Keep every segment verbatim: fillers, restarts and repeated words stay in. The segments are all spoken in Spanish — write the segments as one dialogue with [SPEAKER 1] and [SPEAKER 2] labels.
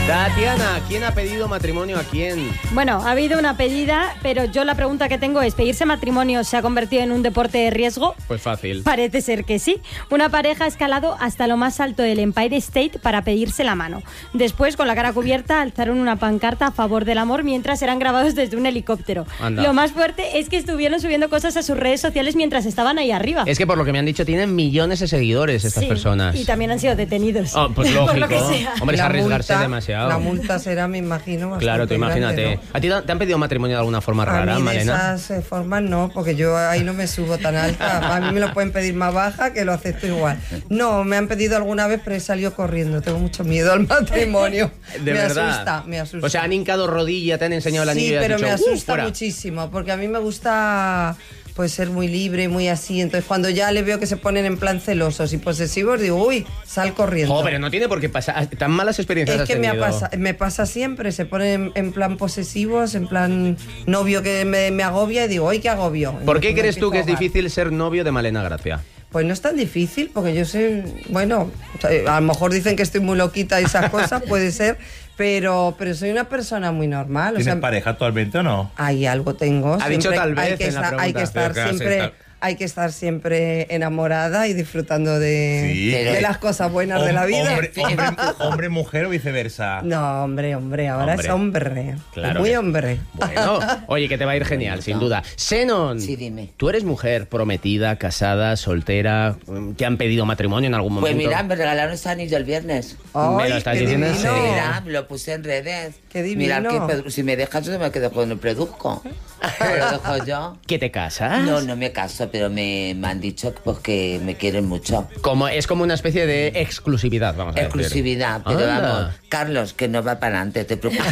[SPEAKER 1] Tatiana, ¿quién ha pedido matrimonio a quién?
[SPEAKER 2] Bueno, ha habido una pedida, pero yo la pregunta que tengo es, ¿pedirse matrimonio se ha convertido en un deporte de riesgo?
[SPEAKER 1] Pues fácil.
[SPEAKER 2] Parece ser que sí. Una pareja ha escalado hasta lo más alto del Empire State para pedirse la mano. Después, con la cara cubierta, alzaron una pancarta a favor del amor mientras eran grabados desde un helicóptero.
[SPEAKER 1] Anda.
[SPEAKER 2] Lo más fuerte es que estuvieron subiendo cosas a sus redes sociales mientras estaban ahí arriba.
[SPEAKER 1] Es que por lo que me han dicho tienen millones de seguidores estas
[SPEAKER 2] Sí,
[SPEAKER 1] personas.
[SPEAKER 2] y también han sido detenidos.
[SPEAKER 1] Oh, pues lógico.
[SPEAKER 2] Por lo que sea.
[SPEAKER 1] Hombre, es
[SPEAKER 3] La
[SPEAKER 1] arriesgarse
[SPEAKER 3] multa-
[SPEAKER 1] demasiado.
[SPEAKER 3] La multa será, me imagino, bastante
[SPEAKER 1] Claro, tú imagínate.
[SPEAKER 3] grande, ¿no?
[SPEAKER 1] ¿A ti te han pedido matrimonio de alguna forma
[SPEAKER 3] A
[SPEAKER 1] rara,
[SPEAKER 3] mí de
[SPEAKER 1] Malena?
[SPEAKER 3] esas eh, formas no, porque yo ahí no me subo tan alta. A mí me lo pueden pedir más baja, que lo acepto igual. No, me han pedido alguna vez, pero he salido corriendo. Tengo mucho miedo al matrimonio.
[SPEAKER 1] De
[SPEAKER 3] me
[SPEAKER 1] verdad.
[SPEAKER 3] asusta, me asusta.
[SPEAKER 1] O sea, han hincado rodilla, te han enseñado el anillo
[SPEAKER 3] Sí,
[SPEAKER 1] y has
[SPEAKER 3] pero
[SPEAKER 1] dicho,
[SPEAKER 3] me
[SPEAKER 1] "Uh,
[SPEAKER 3] asusta
[SPEAKER 1] fuera".
[SPEAKER 3] muchísimo, porque a mí me gusta pues ser muy libre, muy así. Entonces, cuando ya le veo que se ponen en plan celosos y posesivos, digo, uy, sal corriendo.
[SPEAKER 1] Jo, pero no tiene por qué pasar. Tan malas experiencias
[SPEAKER 3] Es
[SPEAKER 1] has
[SPEAKER 3] que me, ha
[SPEAKER 1] tenido.
[SPEAKER 3] pasa, me pasa siempre, se ponen en, en plan posesivos, en plan novio que me, me agobia y digo, ¡ay, qué agobio!
[SPEAKER 1] ¿Por qué
[SPEAKER 3] Entonces me
[SPEAKER 1] crees tú
[SPEAKER 3] empiezo
[SPEAKER 1] que
[SPEAKER 3] a
[SPEAKER 1] es
[SPEAKER 3] ahogar.
[SPEAKER 1] difícil ser novio de Malena Gracia?
[SPEAKER 3] Pues no es tan difícil, porque yo soy, bueno, o sea, a lo mejor dicen que estoy muy loquita y esas cosas, puede ser, pero, pero soy una persona muy normal. O
[SPEAKER 4] ¿Tienes
[SPEAKER 3] sea,
[SPEAKER 4] pareja actualmente o no?
[SPEAKER 3] hay algo tengo.
[SPEAKER 1] Ha dicho tal
[SPEAKER 3] hay
[SPEAKER 1] vez
[SPEAKER 3] que
[SPEAKER 1] en la
[SPEAKER 3] estar, hay que
[SPEAKER 1] pregunta.
[SPEAKER 3] estar
[SPEAKER 4] Pero claro,
[SPEAKER 3] siempre,
[SPEAKER 4] se está-
[SPEAKER 3] hay que estar siempre enamorada y disfrutando de,
[SPEAKER 4] Sí.
[SPEAKER 3] de las cosas buenas de la
[SPEAKER 4] Hom-
[SPEAKER 3] vida.
[SPEAKER 4] Hombre, hombre, hombre, mujer o viceversa.
[SPEAKER 3] No, hombre, hombre, ahora
[SPEAKER 1] Hombre.
[SPEAKER 3] es hombre.
[SPEAKER 1] Claro
[SPEAKER 3] Muy
[SPEAKER 1] que-
[SPEAKER 3] hombre.
[SPEAKER 1] Bueno, oye, que te va a ir genial, sin duda. Senon,
[SPEAKER 5] Sí, dime.
[SPEAKER 1] tú eres mujer prometida, casada, soltera, ¿te han pedido matrimonio en algún
[SPEAKER 5] Pues
[SPEAKER 1] momento?
[SPEAKER 5] mira, me regalaron ese anillo el viernes.
[SPEAKER 1] ¿Me lo
[SPEAKER 3] Ay,
[SPEAKER 1] estás
[SPEAKER 3] qué
[SPEAKER 1] diciendo en
[SPEAKER 3] divino.
[SPEAKER 1] serio?
[SPEAKER 5] Mira, lo puse en redes.
[SPEAKER 3] Qué divino.
[SPEAKER 5] Mira, que Pedro- si me dejas yo me quedo con el produzco. Me lo dejo yo.
[SPEAKER 1] ¿Que te casas?
[SPEAKER 5] No, no me caso, pero me, me han dicho que, pues, que me quieren mucho.
[SPEAKER 1] Como, es como una especie de exclusividad, vamos a decir.
[SPEAKER 5] Exclusividad, pero
[SPEAKER 1] Anda.
[SPEAKER 5] vamos, Carlos, que no va para adelante, te preocupes.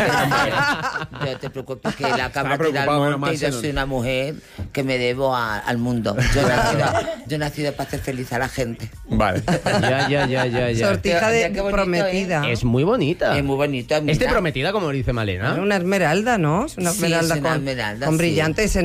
[SPEAKER 5] hombre. Yo te preocupes que la cabra
[SPEAKER 1] Está
[SPEAKER 5] tira al
[SPEAKER 1] preocupado, menos
[SPEAKER 5] monte
[SPEAKER 1] mal,
[SPEAKER 5] y yo
[SPEAKER 1] Senon.
[SPEAKER 5] soy una mujer que me debo a- al mundo. Yo he, nacido, yo he nacido para hacer feliz a la gente.
[SPEAKER 1] Vale. Ya, ya, ya, ya, ya.
[SPEAKER 3] Sortija de
[SPEAKER 5] Mira qué bonito,
[SPEAKER 3] prometida.
[SPEAKER 1] Es muy bonita.
[SPEAKER 5] Es muy bonito,
[SPEAKER 1] ¿Es de
[SPEAKER 5] mira.
[SPEAKER 1] prometida, como dice Malena?
[SPEAKER 3] Es una esmeralda, ¿no? Es una
[SPEAKER 5] Sí,
[SPEAKER 3] esmeralda,
[SPEAKER 5] es una
[SPEAKER 3] con,
[SPEAKER 5] esmeralda,
[SPEAKER 3] con
[SPEAKER 5] sí.
[SPEAKER 3] brillantes.